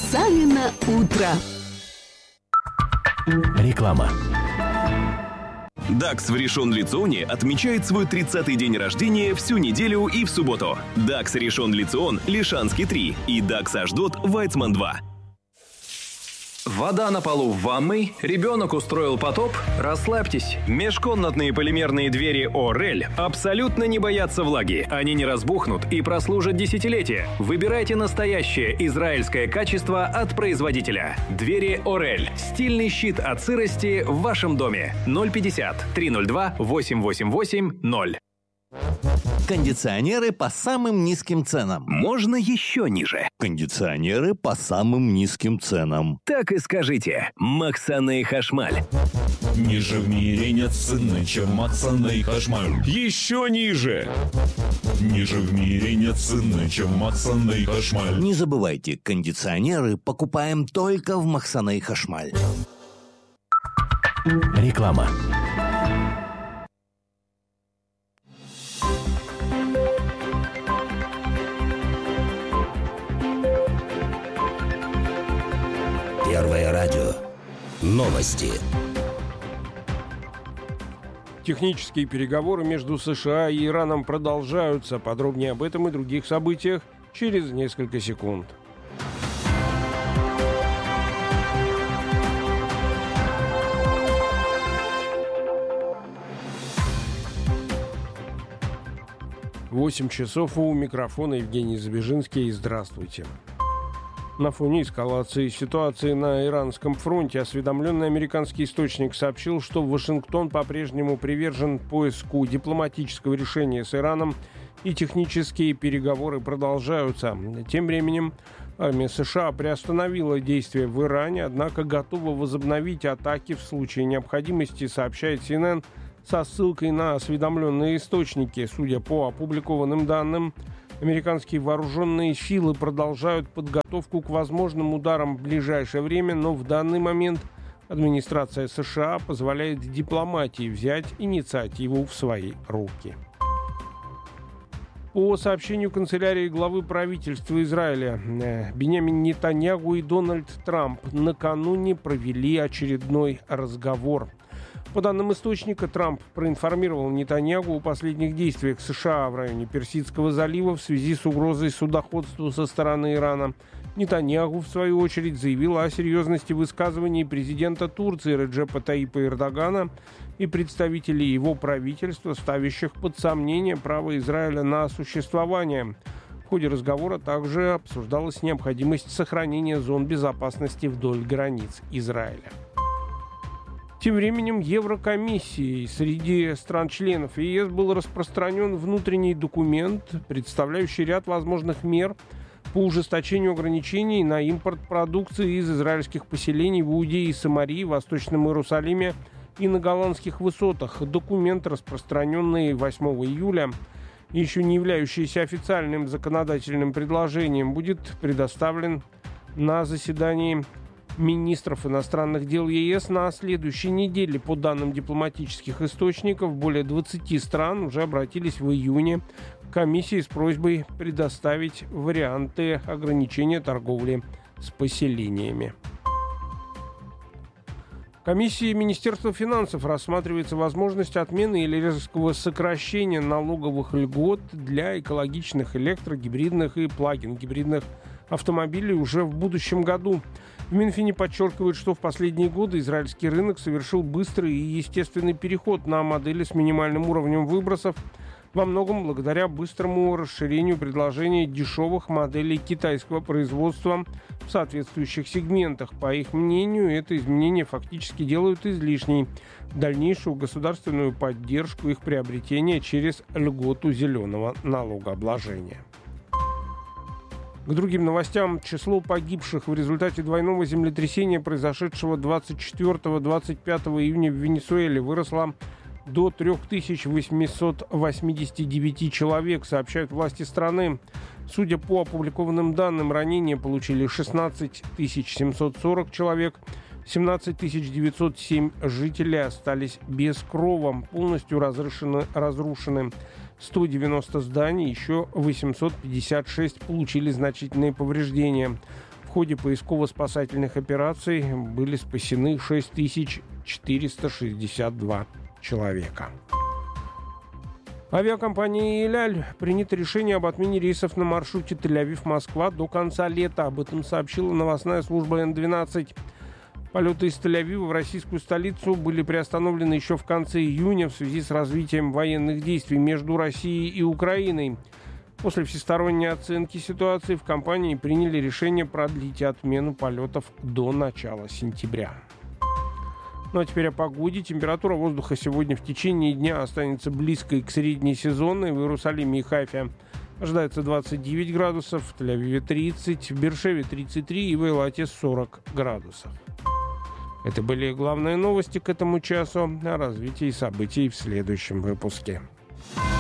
Савино утро. Реклама. Дакс в Ришон-Ле-Ционе отмечает свой 30-й день рождения всю неделю и в субботу. Дакс Ришон-Ле-Цион, Лишанский 3 и Дакс Ашдот, Вайцман 2. Вода на полу в ванной, ребенок устроил потоп, расслабьтесь. Межкомнатные полимерные двери Орель абсолютно не боятся влаги. Они не разбухнут и прослужат десятилетия. Выбирайте настоящее израильское качество от производителя. Двери Орель. Стильный щит от сырости в вашем доме. 050 302 888 Кондиционеры по самым низким ценам. Можно еще ниже. Кондиционеры по самым низким ценам. Так и скажите. Максаны Хашмаль. Ниже в мире нет цены, чем Максаны Хашмаль. Еще ниже. Ниже в мире нет цены, чем Максаны Хашмаль. Не забывайте, кондиционеры покупаем только в Максаны Хашмаль. Реклама. Первое радио. Новости. Технические переговоры между США и Ираном продолжаются. Подробнее об этом и других событиях через несколько секунд. Восемь часов у микрофона Евгений Забежинский. Здравствуйте. На фоне эскалации ситуации на иранском фронте осведомленный американский источник сообщил, что Вашингтон по-прежнему привержен поиску дипломатического решения с Ираном, и технические переговоры продолжаются. Тем временем армия США приостановила действия в Иране, однако готова возобновить атаки в случае необходимости, сообщает CNN со ссылкой на осведомленные источники. Судя по опубликованным данным, американские вооруженные силы продолжают подготовку к возможным ударам в ближайшее время, но в данный момент администрация США позволяет дипломатии взять инициативу в свои руки. По сообщению канцелярии главы правительства Израиля, Биньямин Нетаньяху и Дональд Трамп накануне провели очередной разговор. По данным источника, Трамп проинформировал Нетаньяху о последних действиях США в районе Персидского залива в связи с угрозой судоходству со стороны Ирана. Нетаньяху, в свою очередь, заявил о серьезности высказываний президента Турции Реджепа Таипа Эрдогана и представителей его правительства, ставящих под сомнение право Израиля на существование. В ходе разговора также обсуждалась необходимость сохранения зон безопасности вдоль границ Израиля. Тем временем Еврокомиссией среди стран-членов ЕС был распространен внутренний документ, представляющий ряд возможных мер по ужесточению ограничений на импорт продукции из израильских поселений в Иудее и Самарии, Восточном Иерусалиме и на Голландских высотах. Документ, распространенный 8 июля, еще не являющийся официальным законодательным предложением, будет предоставлен на заседании министров иностранных дел ЕС на следующей неделе. По данным дипломатических источников, более 20 стран уже обратились в июне к комиссии с просьбой предоставить варианты ограничения торговли с поселениями. В комиссии Министерства финансов рассматривается возможность отмены или резкого сокращения налоговых льгот для экологичных электрогибридных и плагин-гибридных автомобилей уже в будущем году. В Минфине подчеркивают, что в последние годы израильский рынок совершил быстрый и естественный переход на модели с минимальным уровнем выбросов, во многом благодаря быстрому расширению предложения дешевых моделей китайского производства в соответствующих сегментах. По их мнению, это изменение фактически делают излишней дальнейшую государственную поддержку их приобретения через льготу зеленого налогообложения. К другим новостям. Число погибших в результате двойного землетрясения, произошедшего 24-25 июня в Венесуэле, выросло до 3889 человек, сообщают власти страны. Судя по опубликованным данным, ранения получили 16 740 человек, 17 907 жителей остались без крова, полностью разрушены 190 зданий, еще 856 получили значительные повреждения. В ходе поисково-спасательных операций были спасены 6462 человека. Авиакомпанией «Эль-Аль» принято решение об отмене рейсов на маршруте Тель-Авив-Москва до конца лета. Об этом сообщила новостная служба Н-12. Полеты из Тель-Авива в российскую столицу были приостановлены еще в конце июня в связи с развитием военных действий между Россией и Украиной. После всесторонней оценки ситуации в компании приняли решение продлить отмену полетов до начала сентября. Ну а теперь о погоде. Температура воздуха сегодня в течение дня останется близкой к среднесезонной. В Иерусалиме и Хайфе ожидается 29 градусов, в Тель-Авиве 30, в Бершеве 33 и в Эйлате 40 градусов. Это были главные новости к этому часу. О развитии событий в следующем выпуске.